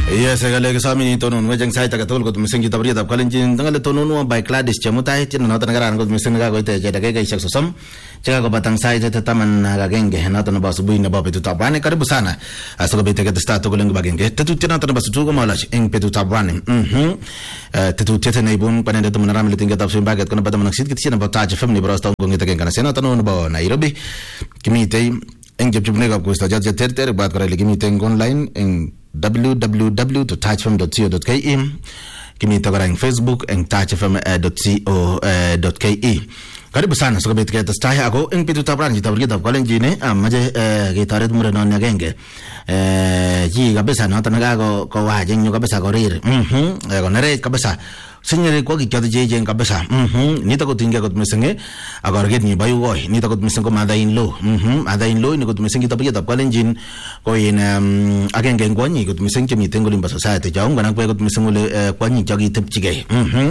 Yes, kale kasami tonon wejeng sai ta katol kot mising kita beriat kalenjin tangale tonon by Gladys Chemutai tin nota nagaran kot mising ga goite jeda ga isak sosam jaga ko batang sai ta taman ga genge nota na basu buina ba petu tabane karibu sana aso bete ga stato goleng ba genge tetu tina ta basu tu ko malash eng petu tabane tetu tete nei bun panende to naram le tinga tapsin baget kono badam naksit kitchen ba ta FM ni brosta ngong ita gengana sena tonon ba Nairobi kimite eng jebjubne ga ko sta jat ter baat kare le kimite online eng www.touchfm.co.ke kimi tagara in Facebook and touchfm.co.ke karibu sana so kabit kita stay ako ing pitu tabran kita berita kalenjine amaje gitaret mureno nyagenge ji kabisa no tanaga ko waje nyo kabisa ko rir ko nare kabisa senyere ko ki kyade je kabisa ni ta ko tinga ko mesenge agor get ni bayu goy ni ta ko mesenge mada in lo ni ko mesenge ta berita kalenjin ko in agenge ngwani ko mesenge mi tengo limba society jaung kana ko mesenge le kwani jagi tepchige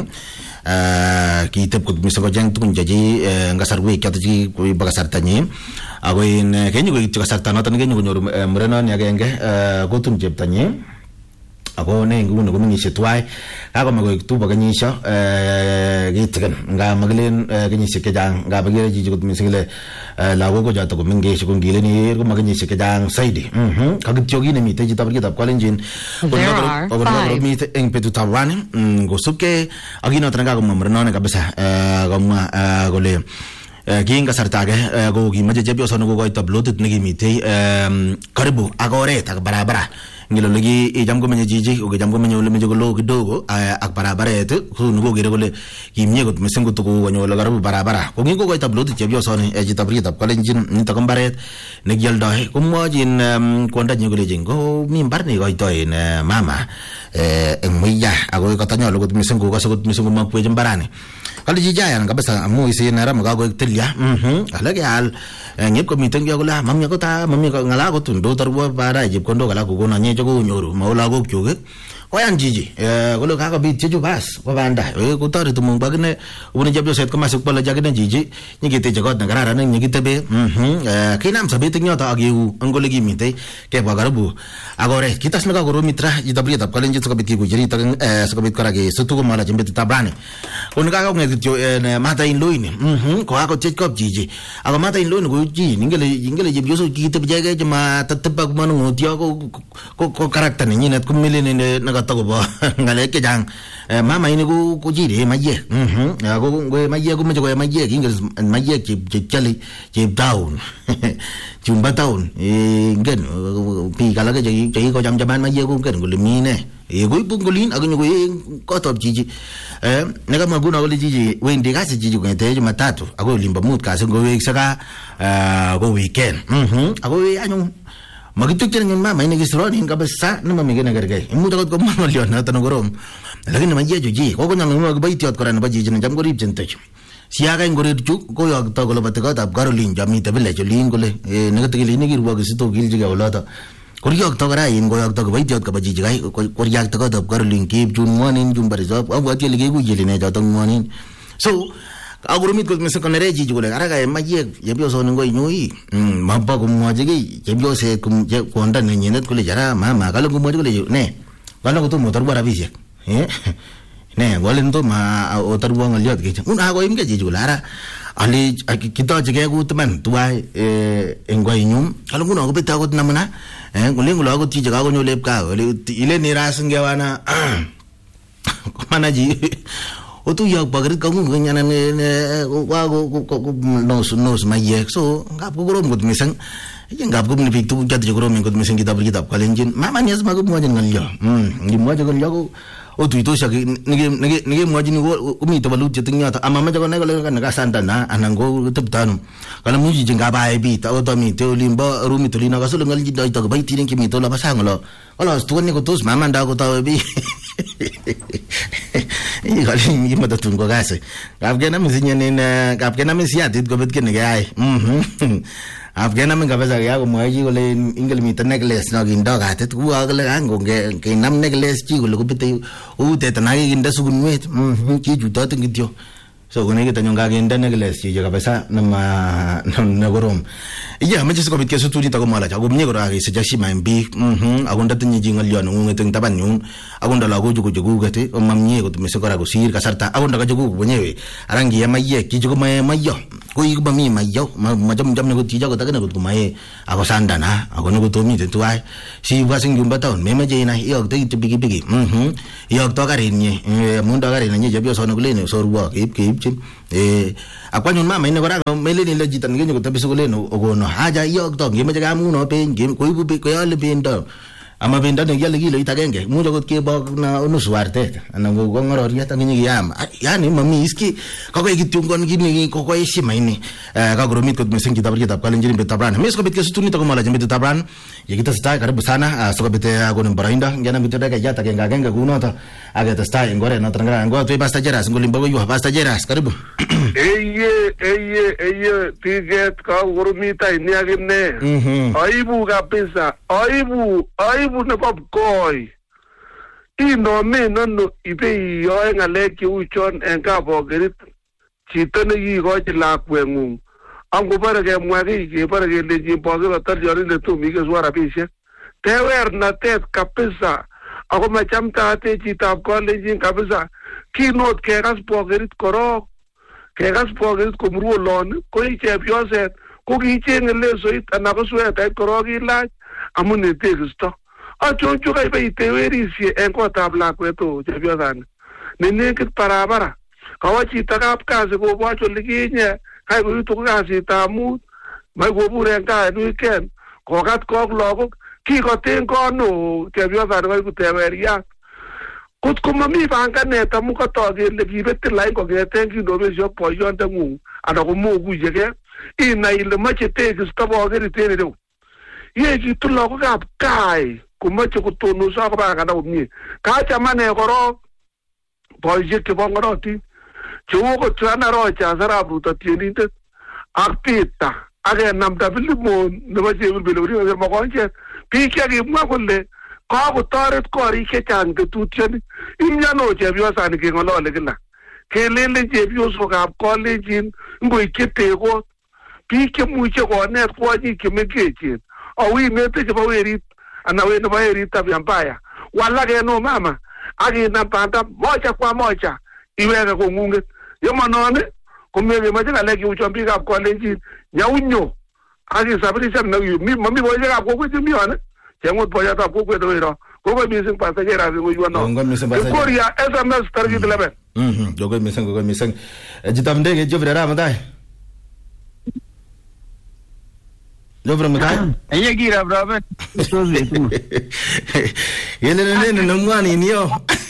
kitap kut miso jang tukun jaji ngasar gue kata ji kui bagasar tanya aku ini kayaknya gue bagasar tanah tan kayaknya gue nyuruh mereka ni agak enggak gue tun jeb tanya aku nih gue mengisi tuai aku mau itu bagian nyisho gitu kan nggak magelin nyisi kejang nggak bagian ji kut misalnya lagu gue jatuh gue mengisi gue gila nih gue magelin nyisi kejang saidi kaget jogi nih mite jita berkita kalenjin aku mite eng petu tawan gue suke agino tenaga gue memerenone kabisa gue le Ginga sartage go gi maje jebyo sono go ita blooded nigi mite karibu agore tak barabara ngilo lagi jam go menye jiji o jam go menye le menye go lo gidogo ak barabara etu ku nugo gire go le gimye go mesengo to go nyo la garabu barabara ko ngi go ita blooded jebyo sono e jita brita kalenjin ni ta kambaret ne gyal dahe ko mo jin ko nda nyo go le jingo mi mbar ni go ito en mama engmiya ago ko tanyo lo go mesengo go so go mesengo ma pu jembarane kali jijaya kabisa amu isi nara magago telia alage al nyep ko miteng yo la mamnya ko ta mamnya ko ngala ko tundo tarwa bara jip kondo kala ko na nye ko nyoru maula go kyoge koyan jiji ko lo ka ko bit jeju bas ko banda ko tar tu mong bagne ubune jabyo set ko masuk pala jagene jiji nyigite jagot na garara nang nyigite be kinam sabi tingyo ta agiu angole gi mite ke bagarabu agore kitas naga goro mitra jitabri tap kalen jit ko bit ki gujeri ta so bit karage sutu ko mala jimbe tabrane ko nga ko ngi jo mata in loine ko ako check up jiji aga mata in loine ko ji ingele jibyo so ki te jaga jama tatbag manu dio ko karakter ni net ko milene naga tago ba ngale ke jang mama ini ko jiri maye ako go maye ko mejo maye ingele maye ki chali ki down jumba down ngen pi kala ke ji ko jam jaman maye ko ngen ko limine go pungulin agunyo ko top jiji naga maguna wale jiji wende kasi jiji ko te matatu ako limba mut kasi go saka go weekend ako anyo magituk chen mama ini gisro ni kabisa na mamigena gargai imu takot ko mama lion na tanogorom lagi na maye jiji ko ko nang mo ba itiot koran ba jiji na jam gorib jente siaga ngore ju ko yo ta ko bataka tab garolin jami tabele jolin gole naga tegili ni girwa gisito gilji ga olata Koryok to gara in goyak to bai jot ka baji jigai koryak to ka dab kar link keep jun monin jum barizop ab ati lege gu jeli ne jatong monin so agurumit ko mese konere ji jule ara ga maye yebyo so ngoi nyui mabba ko mo jigi yebyo se kum je konda ne nyenet ko le jara ma kala ko mo ko le ne kala ko to motor bara bije ne golen to ma otar buang liot ke un ago im ke ji jule ara ali kita jige ku teman tuai engoi nyum kalau kuno ko beta ko namana nguling lo aku tija ko nyolep ka ile ni rasenge wana mana ji otu ya bagrit ka ngun nyana ne wa go nos maye so ngap ko rom gut misang ngap ko ni fiktu jat jo rom gut misang kita berkitab kalenjin mama ni asma ko mo jan ngalyo ni mo jan ngalyo otu itu sak nige mo jan ko umi to balut tingnya ta amama jago ne kan ka santana anango tebtanu kalau muji jengga bae bi ta oto mi to limba rumi to lina kasul ngal jida ito bai tiring kimi to la pasang lo kalau tuan ni ko tus mama nda ko ta bi kali ni mata tun ko gase kapgena misinya ni kapgena misia tit ko bet ken gai afgena men kabeza ya ko moji ko le ingel mi tan necklace no ginda ga tet ku agle ango ke nam necklace ji ko bete u te tan agi ginda sugun met ki juta tin gityo so kunekit anyun kakinde nekileschi kabisa na korom iya meche sikobit kesutu nito komala ako mie kora kesich heshima en biik ako ndatinye chi ng'olyon ng'ung'et eng taban yun ako nda lagochu ko chekuket mamie kot mising kora kosir kasarta ako nda kachekuk wenyewe ara ngiye mayek chichi komae mayo koi komami mayo machamcham kot chichi akot akine kot komae ako sandana ako nekotomite tuwai sibwa sing yumba town memeche inai iyokto kityo pikipiki iyokto karinyi mundo karinyi chepyosoni kuleni sorwo keipchin akwanyun mama ine kora meleni ile chito nikenye kotebisi kuleni okono haja iyokto ngemeche kamuno peny koibu koyole pendo ama pendo nekiale kiloit agenge much akot kebok na nusu artet anan ko ng'ororiet akinye kiyam yani mami iski kokoi kityongon kini kokoi heshima ini kakoromit kot mising chito bariet ab Kalenjin betutab rani mes kobit kesutu nito komalachi betutab rani yekitestai karibu sana sikobit akonin boroindo ngena bityo dakikait agenge kunoto aketestai eng oret noto ngara ngo tui Pastor Jeras ngolimbo koywa Pastor Jeras karibu eye tiget kakoromita ini akine aibu kabisa aibu nebo koi inomen ano ibeyoe ng'alek cheu chon en kabokerit chito nekikochi lakweng'ung angobore kemwa kiy kebore kelenjin boket batolionit tom ikeswa rabisiek tewernatet kabisa ako machamtaate chitab Kalenjin kabisa kinot kekas bokerit korok kekas bokerit komurwolon ko i chepyoset ko kicheng'e lesoit anan ko swetait korok ilach amun tekisto achon chukaibe itewerisie en kotab lakwet chepyosani nenekit barabara kawo chito kapkasi kobwoch ole kinye kai koitu kasitab mut mai kobur en gaa en weekend kokat kok lagok kikoten kono chepyosani kaiku teweriat kot komami panganet amu katok kele kibet lain kong'eten kindobesio ak boyondeng'ung anan komokuyegei inai ile moche tekisto bokerit en ireu yekitu lagokab kai komoche kotonoso akopangana komie kacham ane korok boisiek chebo ng'orotin cheu okot Joanna Rochas arap Ruto tienindet ak Peter akenamda Filimon nebo Chebulbel Mokonjet biik chekimwa kole kakotoret korik chechang tetutioni imyano chepyosani keng'olole kila kelelen chepyosokab Kalenjin ngoik chetekot biik chemuche konet kwonyik chemengechen awinete chebo werit anan we nebo weritab Yambaya walak eno mama akinam banda moja kwa moja iweke kong'ung'et yemononi komekemoche ng'alek cheu chon biikab Kalenjin nyaunyo akisabirishan mami boisiekab kokwet chemione cheng'ot boiyotab kokwet wero kokoi mising Pastor Jeras ngoywono Korea SMS tarikit 11 kokoi mising chitab ndege Geoffrey Ramadai Jofre Mutai. Eye kira brother. Yele nene ngwani niyo.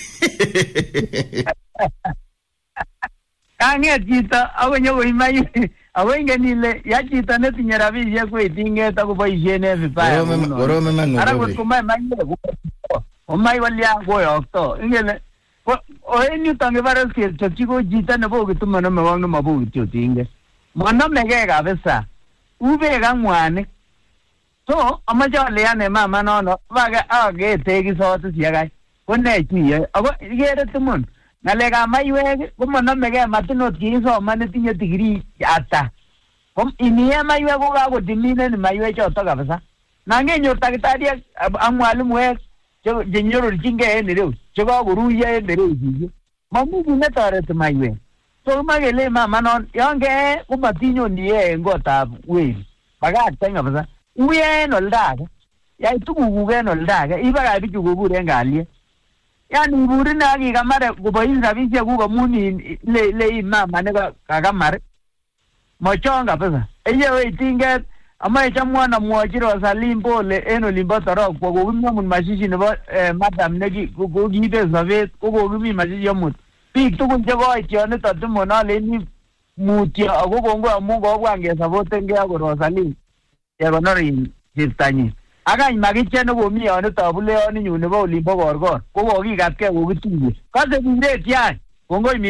Kanget chito akonyo koimai awengenile ya chito netinye rabisiek koitinget akoboisien en vibaya. Korome man. Ara kot komai manyek. Omai walya koyokto. Ingele en yuton kibare chepchi ko chito nebo kitumano mewang nemabu kityo tinge. Monomege kabisa. Ubek ak mwanik so amache ale ane mama nono bage aketekisot siakai kone chiye ako ikere timun ng'alekab maiwek komonomege matinot kiisoman netinye degree ata iniye maiwek ko kakodiminen maiwek choto kabisa nangenyor takitariek ak mwalimuek chenyororchingei en ireu chekakoruiyo en ireu chichi mami kit netoreti maiwek so makele mama non yonge komatinyon iye en kotab weri bakakte kabisa uye en oldage yai tugukuk en oldage ibakach bichu kobur en kalyet yani iburin akikamare kobois rabisiekuk amun le mama nekakamar mochon kabisa eyewe itinget amache chamwan amwochi Rosaline Pole en olimbo Torok kokokimwamun mashishi nebo madam nekikokibe sobet kokokimi mashishi amut biik tugul chekoitionito timonoleni mutyo ako kongoi amun kokwan kesapotengei ako Rosaline kekonorin cheptanyin akany makiche nekomi yon itobuleyoninyu nebo olimbo Korkor kokokikatkei kokituye kase biret yai kongoi mising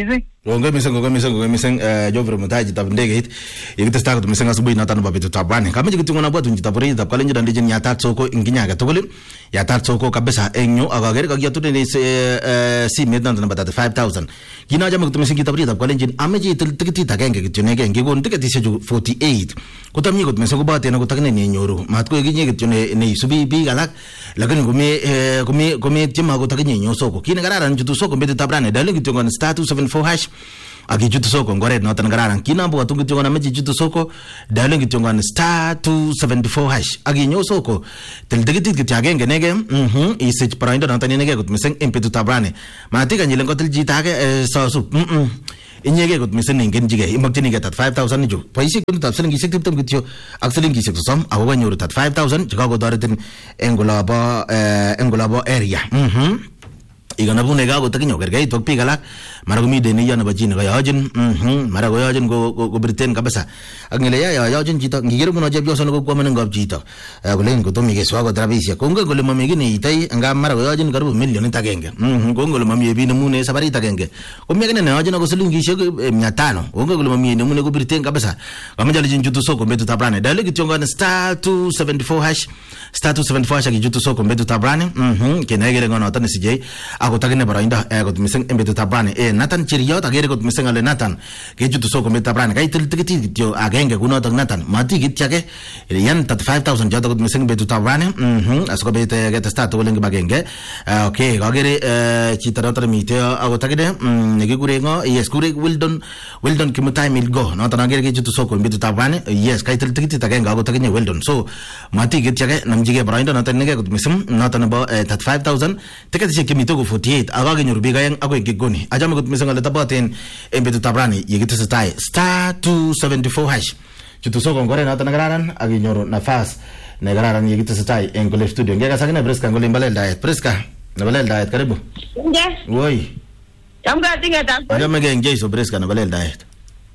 Ngongoi mising Jovre Mutaji tab ndegeit ikitesta ko mising asubuhi natan ba betu tabane kama jikitu ngona bwatu njitaburi tab kalenje ndije nyata tsoko inginyaga tuguli yata tsoko kabisa enyo agagere kagiatu ne simet nan batata 5000 kina jama kutu mising kitaburi tab kalenje ameji tikiti tagenge kitune ngenge gon tikiti seju 48 kutamyi kutu mising kubate na kutakne ne nyoru matko iginye kitune ne subi bi galak lakini kumi tima kutakne nyosoko kina gararan jutu soko betu tabrane dale kitu star 274 hash aki jutu soko ngoret notan gararan kinambo watungi tiongana meji jutu soko dalengi tiongana star 274 hash aki nyo soko teldegitit kitagenge nege isich paraindo notan nege kut miseng impetu tabrane matika nyilengo tel jitage sasu inyege kut miseng ningen jige imakjini get 5000 nijo paisi kun tapsen ngi sektim tem kityo akselin ngi sekto sam awoga nyoru 5000 jikago daretin engolabo area igana bune ga go takinyo gergai tok pigala maragumi de ni yana bajin ga yajin marago yajin go Britain kabisa angile ya yajin jita ngigero kuno jebyo sono go menen gob jita golen go tomi ge swago travisia kongo gole mami gi ni tai anga marago yajin garu million tagenge kongo le mami bi nemune sabari tagenge o mi gene na yajin go selingi she 500 kongo gole mami nemune go Britain kabisa kamajali jin jutu soko metu tabrane dale gitonga star 274 hash star 274 hash gi jutu soko metu tabrane kenegere ngono tan sije ako tagine barainda got miseng embetu tabrane Nathan Chiriyo tagere got miseng ale Nathan ke jutu soko metu tabrane kai tiltikiti tio agenge kuno tag Nathan mati gitchake yan 35000 jata got miseng betu tabrane asko bete get start woleng bagenge okay gagere chitaratar mite ako tagine negi gurengo yes gure Wildon kimutai milgo Nathan agere ke jutu soko betu tabrane yes kai tiltikiti tagenge ako tagine Wildon so mati gitchake namjige barainda Nathan nege got miseng Nathan ba 35000 tikati kimito 48 agage nyorbiga yang ako igigoni ajama gut misanga letabaten embetu tabrani yigite stai star 274 hash jutu soko ngore na tanagaran agi nyoro nafas nagararan yigite stai engole studio ngega sakina Breska ngole mbalel diet Breska na balel diet karibu nge woi jamga tinga ta ajama ngenge so Breska na balel diet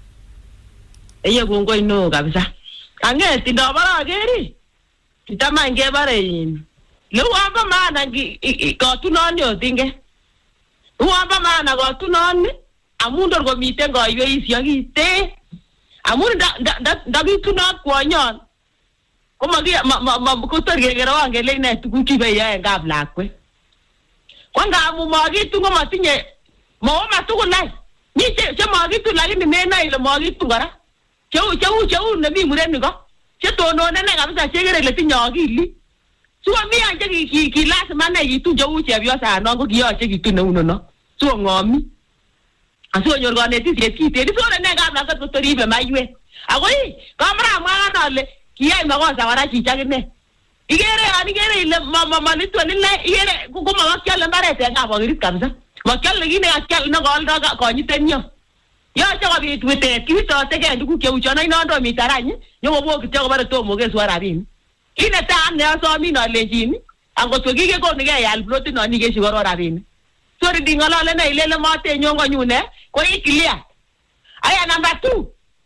eye gongo ino kabisa ange tindo bara geri kitama nge bare yin luwamba maana gotunoni otinge luwamba maana gotunoni amundor go miten go iwe isiagite amun da bitunot kwonyon komagi kutorgegero wangele ine tukuki be ya ngab lakwe kwanga amu magitu ngo matinye mawoma tukulai ni che magitu lakini nena ile magitu ngara cheu ne mi mureni go che tono ne kabisa chegere le tinyogili suwa mi anje ki lazima na yitu jo uche byo sana ngo kiyoche kitu ne uno no suwa ngomi aso nyor go ne ti kite ni suwa ne ga na ko toribe maywe agoi kamera mwana le kiyai magoza wara chichagine igere ile mama ni to le igere kuma wakyale mbarete ngabo girit kabisa wakyale gine akyale no golda ko nyitenyo yo cho bi twete kito tege nduku ke uchona inondo mitaranye nyobo bo kitego bare to moge swara bin ine ta ne so mi no lejini ango to gige ko nige yal bloti no nige shi goro rabin so ri dingala le na ile le mate nyongo nyune ko ikilia aya number 2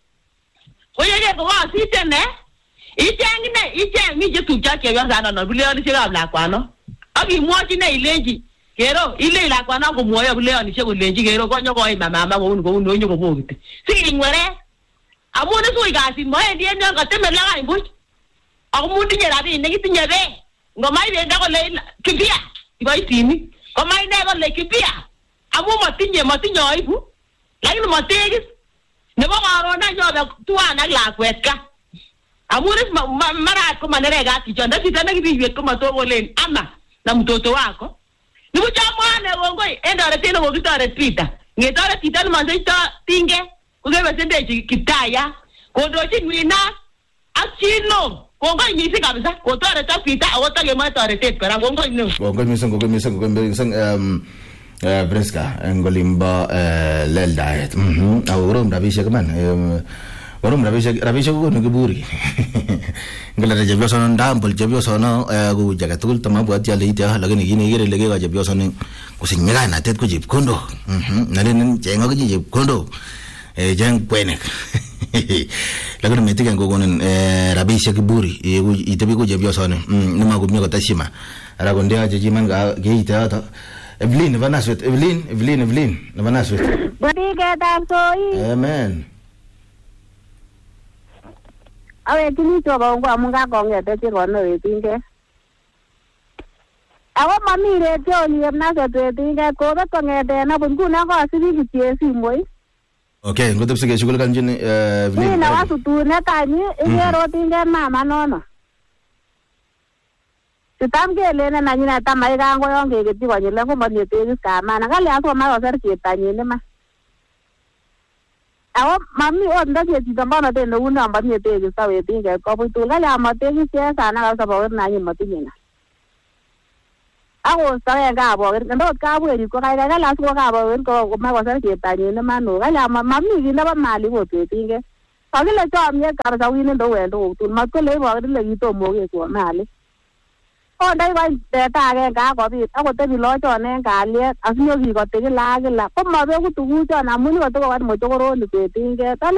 ko yeye ko wa sitene ite mi je tu chake ya sana no bile oni shega bla kwano abi mwoji ne ileji kero ile la kwana ko moyo bile oni shego leji kero ko nyoko ai mama ko uno nyoko bogite si ngwere abone so igasi mo e die nyanga temela ga imbuch akumundi nyerabi ne gitinye be ngomai be ndako le kibia ibaitini komai ne ko le kibia amu matinye aibu lakini mategis ne bo garo na nyobe tuana la kwetka amuris mara ko manere ga kichonda kitana kibiwet ko matogo len ama na mtoto wako ni mchamwane wongoi endore teno go kitore Peter ngetore Peter manze ta tinge kugebe sende kitaya kondochi wina achino kongo nyisi kabisa kotore ta Peter awota ge matore tet kara kongo no kongo misang Breska ngolimba lel diet awurum rabisha kaman warum rabisha ko no giburi ngala jabyo sono ndambol jabyo sono go jagatul tama buat ya leita lagani gini gire lege ga jabyo sono kusinyega na tet ko jib kondo nalen jengo ko jib kondo jeng kwenek lagani metiga ngo gonen rabisha giburi itebi ko jabyo sono nima go myo tashima ara gonde aje jiman ga geita ta Evelyn nebo Naswet. Evelyn nebo Naswet. Bodigetab soi. Amen. Awetini chokongwa amun kakong'ete chekono wetinget. Ako mami redioni Naswet wetinget kobet kong'eten abun nguno kosibi kityo en simoit. Okay, ngotepse keshughulikanchin Evelyn. Mimi nawa sutunet any ikere wetinget mama nono. Sitam kelenen anyine tamai kangoyon keketyi konyile komotinye tegis kamana kale asomai koser cheptanyin iman. Ako mami ot ndatinye chito mbonotet neuno motinye tegisto wetinget kobuch tugul kale amotegis chesana kabisa boket nanyin motinye na. Akostogei kaboket ndot kabwerit ko kaikai kale asiko kaboket komai koser cheptanyin iman o kale mami kit nebo mali ot wetinget. Kakile chomyet kabisa winen ndou en tuguk tugul matkole boket ile kitomo keswo mali. Ondai koit teta agenge akobit akotebi lochon en kalyet asinyokikote kila ak kila komabeku tuguchon amun ikotokokat mochokoronik wetinget.